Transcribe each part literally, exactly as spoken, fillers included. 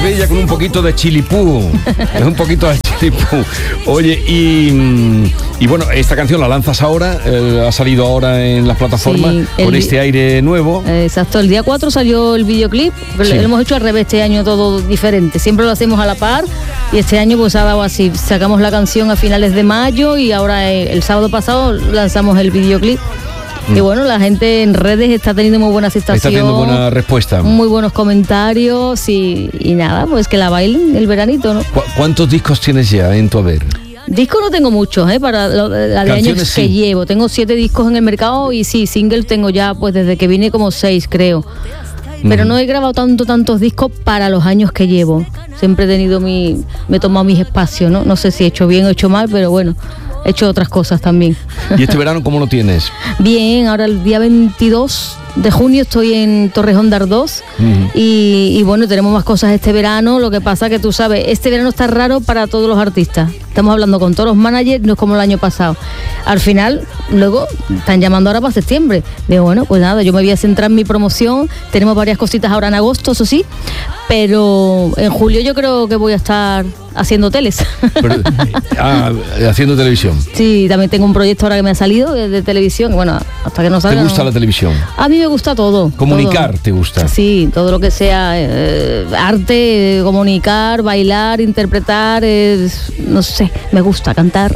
ve ya con un poquito de chilipú. Es un poquito de chilipú. Oye, y, y bueno, esta canción la lanzas ahora, eh, ha salido ahora en las plataformas, sí, con este aire nuevo. Exacto, el día cuatro salió el videoclip, pero sí. Lo hemos hecho al revés este año, todo diferente. Siempre lo hacemos a la par y este año pues ha dado así. Sacamos la canción a finales de mayo y ahora el, el sábado pasado lanzamos el videoclip. Y bueno, la gente en redes está teniendo muy buena aceptación. Está teniendo buena respuesta. Muy buenos comentarios y, y nada, pues que la bailen el veranito, ¿no? ¿Cu- ¿Cuántos discos tienes ya en tu haber? Discos no tengo muchos, ¿eh? Para lo, la de años sí. que llevo. Tengo siete discos en el mercado y sí, singles tengo ya, pues desde que vine como seis, creo. Pero mm. no he grabado tanto, tantos discos para los años que llevo. Siempre he tenido mi... me he tomado mis espacios, ¿no? No sé si he hecho bien o he hecho mal, pero bueno... he hecho otras cosas también. ¿Y este verano cómo lo tienes? Bien, ahora el día veintidós de junio estoy en Torrejón de Ardoz uh-huh. y, y bueno, tenemos más cosas este verano. Lo que pasa que tú sabes, este verano está raro para todos los artistas. Estamos hablando con todos los managers, no es como el año pasado. Al final, luego están llamando ahora para septiembre. Digo, bueno, pues nada, yo me voy a centrar en mi promoción. Tenemos varias cositas ahora en agosto, eso sí, pero en julio yo creo que voy a estar haciendo teles. Pero, ah, haciendo televisión. Sí, también tengo un proyecto ahora que me ha salido de, de televisión. Bueno, hasta que no salga. ¿Te gusta no... la televisión? A mí me gusta todo. ¿Comunicar todo. te gusta? Sí, todo lo que sea eh, arte, eh, comunicar, bailar, interpretar, eh, no sé, me gusta cantar.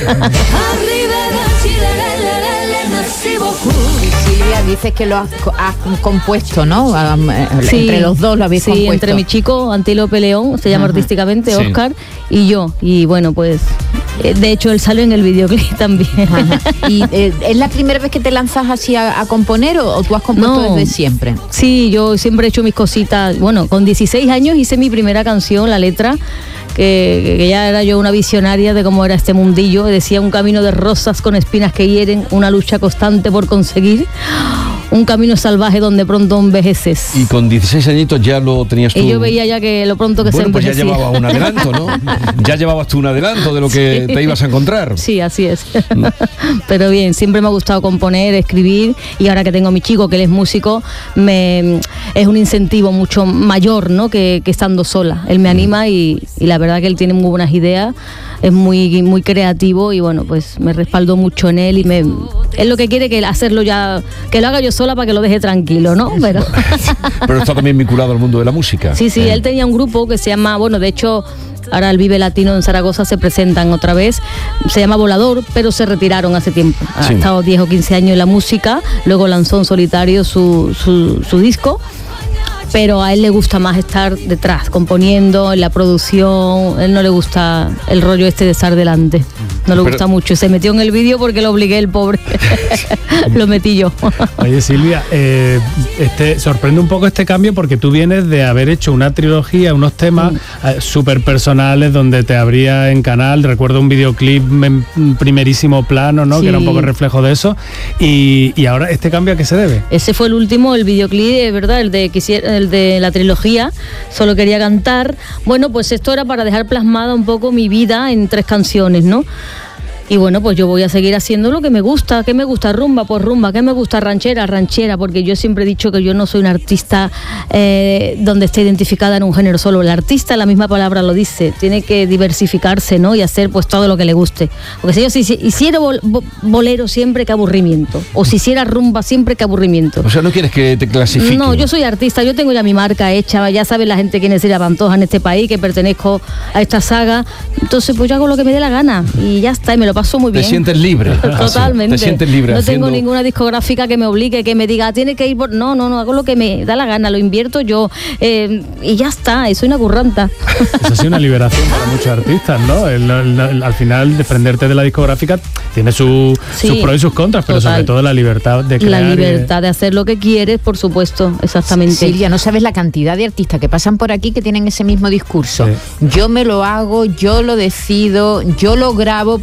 Silvia, dices que lo has, has compuesto, ¿no? Sí, entre los dos lo habéis sí, compuesto. Sí, entre mi chico, Antílope León, se llama Ajá. artísticamente, sí. Oscar, y yo. Y bueno, pues, de hecho, él salió en el videoclip también. Ajá. ¿Y eh, es la primera vez que te lanzas así a, a componer o, o tú has compuesto no, desde siempre? Sí, yo siempre he hecho mis cositas. Bueno, con dieciséis años hice mi primera canción, la letra, que, que ya era yo una visionaria de cómo era este mundillo. Decía: un camino de rosas con espinas que hieren, una lucha constante por conseguir, un camino salvaje donde pronto envejeces. Y con dieciséis añitos ya lo tenías tú. Y yo veía ya que lo pronto que bueno, se envejecía. Pues ya llevabas un adelanto, ¿no? Ya llevabas tú un adelanto de lo que sí. te ibas a encontrar. Sí, así es. Pero bien, siempre me ha gustado componer, escribir, y ahora que tengo a mi chico, que él es músico, me es un incentivo mucho mayor, ¿no? Que, que estando sola. Él me anima y, y la verdad que él tiene muy buenas ideas, es muy, muy creativo y bueno, pues me respaldo mucho en él y me es lo que quiere, que hacerlo ya, que lo haga yo sola para que lo deje tranquilo, ¿no? Pero, Pero está también vinculado al mundo de la música. Sí, sí, eh. él tenía un grupo que se llama, bueno, de hecho, ahora el Vive Latino en Zaragoza se presentan otra vez, se llama Volador, pero se retiraron hace tiempo. Ha sí. estado diez o quince años en la música, luego lanzó en solitario su, su, su disco. Pero a él le gusta más estar detrás, componiendo, en la producción. Él no le gusta el rollo este de estar delante. No le Pero... gusta mucho. Se metió en el vídeo porque lo obligué, el pobre. Lo metí yo. Oye, Silvia, eh, este, sorprende un poco este cambio porque tú vienes de haber hecho una trilogía, unos temas mm. eh, súper personales donde te abría en canal. Recuerdo un videoclip en primerísimo plano, ¿no? Sí. Que era un poco reflejo de eso. Y, y ahora, ¿este cambio a qué se debe? Ese fue el último, el videoclip, ¿verdad? El de quisiera... el de la trilogía, Solo quería cantar. Bueno, pues esto era para dejar plasmada un poco mi vida en tres canciones, ¿no? Y bueno, pues yo voy a seguir haciendo lo que me gusta. ¿Qué me gusta? Rumba, pues rumba. ¿Qué me gusta? Ranchera, ranchera. Porque yo siempre he dicho que yo no soy una artista eh, donde esté identificada en un género solo. El artista, la misma palabra lo dice, tiene que diversificarse, ¿no? Y hacer pues todo lo que le guste. Porque si yo si, si hiciera bol, bolero siempre, qué aburrimiento. O si hiciera rumba siempre, qué aburrimiento. O sea, ¿no quieres que te clasifiquen? No, yo soy artista, yo tengo ya mi marca hecha. Ya sabe la gente quién es Silvia Pantoja en este país, que pertenezco a esta saga. Entonces pues yo hago lo que me dé la gana. Y ya está, y me lo paso muy bien. Te sientes libre. Totalmente. Te sientes libre. No haciendo... tengo ninguna discográfica que me obligue, que me diga, tiene que ir por... No, no, no, hago lo que me da la gana, lo invierto yo eh, y ya está, y soy una curranta. Eso ha sido una liberación para muchos artistas, ¿no? El, el, el, al final, desprenderte de la discográfica tiene su, sí, sus pros y sus contras, pero total. Sobre todo la libertad de crear. La libertad y... de hacer lo que quieres, por supuesto, exactamente. Silvia, no sabes la cantidad de artistas que pasan por aquí que tienen ese mismo discurso. Sí. Yo me lo hago, yo lo decido, yo lo grabo, porque además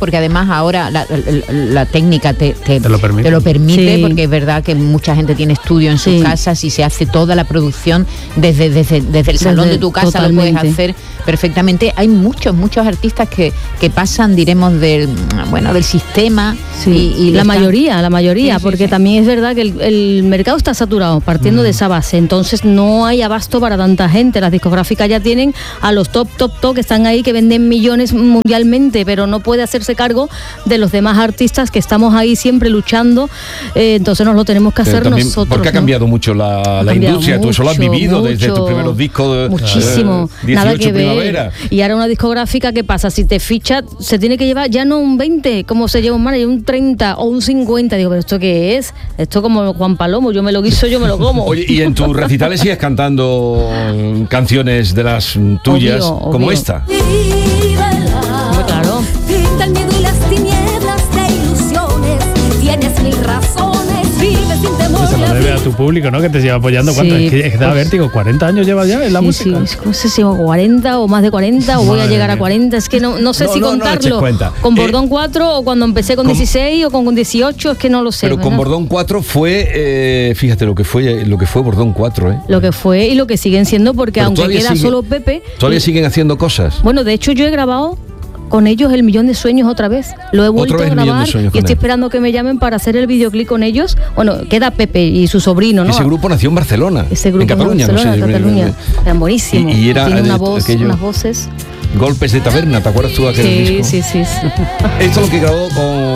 además ahora la, la, la técnica te, te, te lo permite, te lo permite sí. porque es verdad que mucha gente tiene estudio en sus sí. casas y se hace toda la producción desde, desde, desde el salón desde, de tu casa, totalmente. lo puedes hacer perfectamente. Hay muchos, muchos artistas que, que pasan, diremos, del bueno del sistema. Sí. Y, y la están... mayoría, la mayoría, sí, sí, porque sí. también es verdad que el, el mercado está saturado, partiendo mm. de esa base, entonces no hay abasto para tanta gente. Las discográficas ya tienen a los top, top, top que están ahí, que venden millones mundialmente, pero no puede hacerse cargo de los demás artistas que estamos ahí siempre luchando, eh, entonces nos lo tenemos que hacer también, nosotros. Porque ha cambiado ¿no? mucho la, la industria, mucho, tú eso lo has vivido mucho, desde tus primeros discos. Muchísimo, eh, nada que primavera. ver. Y ahora una discográfica, ¿qué pasa? Si te ficha, se tiene que llevar ya no un veinte, como se lleva un manager, un treinta o un cincuenta. Digo, ¿pero esto qué es? Esto como Juan Palomo, yo me lo guiso, yo me lo como. Oye, y en tus recitales sigues cantando canciones de las tuyas, obvio, como obvio. esta. Muy claro. Pinta el miedo y las tinieblas de ilusiones. Tienes mil razones, vives sin temor. Se lo debe a tu público, ¿no? Que te lleva apoyando. Sí, ¿Cuánto? Es que da pues, vértigo. ¿cuarenta años lleva ya en la sí, música? Sí, no sé si cuarenta o más de cuarenta o voy a llegar a cuarenta. Es que no, no sé no, si no, contarlo. No con Bordón eh, cuatro o cuando empecé con, con dieciséis o con dieciocho, es que no lo sé. Pero ¿verdad? con Bordón cuatro fue, eh, fíjate lo que fue lo que fue Bordón cuatro, ¿eh? Lo que fue y lo que siguen siendo, porque pero aunque queda sigue, solo Pepe. Todavía y, siguen haciendo cosas. Bueno, de hecho yo he grabado con ellos El Millón de Sueños otra vez. Lo he vuelto a grabar y estoy esperando que me llamen para hacer el videoclip con ellos. Bueno, queda Pepe y su sobrino, ¿no? Ese grupo nació en Barcelona. Ese grupo en Cataluña, en Barcelona, no sé, Cataluña. Eran buenísimos. Y, y era tiene una voz, aquello, unas voces. Golpes de taberna, ¿te acuerdas tú de aquel sí, disco? Sí, sí, sí. Esto es lo que grabó con